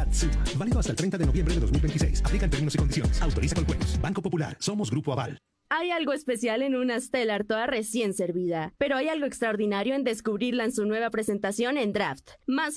Suma. Válido hasta el 30 de noviembre de 2026. Aplican términos y condiciones. Autoriza con juegos. Banco Popular. Somos Grupo Aval. Hay algo especial en una Stellar toda recién servida, pero hay algo extraordinario en descubrirla en su nueva presentación en Draft. Más